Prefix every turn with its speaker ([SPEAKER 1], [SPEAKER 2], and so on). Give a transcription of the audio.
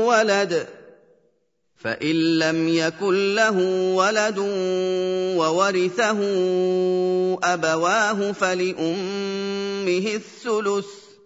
[SPEAKER 1] ولد، فإن لم يكن له ولد وورثه أبواه فلأمه الثلث،